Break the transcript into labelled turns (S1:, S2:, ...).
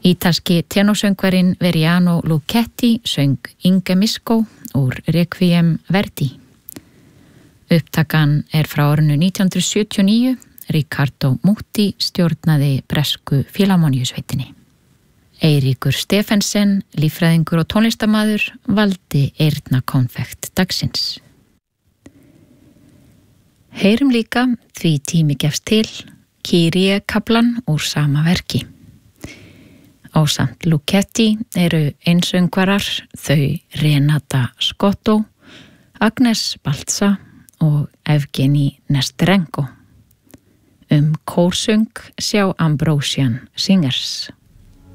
S1: Ítalski tenórsöngvarinn Veriano Luchetti söng Inge Misco úr Requiem Verdi. Upptakan frá árinu 1979, Riccardo Muti stjórnaði bresku Fílharmóníusveitinni. Eiríkur Stephensen, líffræðingur og tónlistamaður, valdi eyrnakonfekt dagsins. Heyrum líka Því tími gefst til, Kyrie-kaflan úr sama verki. Ásamt Luchetti einsöngvarar þau Renata Scotto, Agnes Balza og Evgeni Nesterenko. Kórsöng sjá Ambrosian Singers.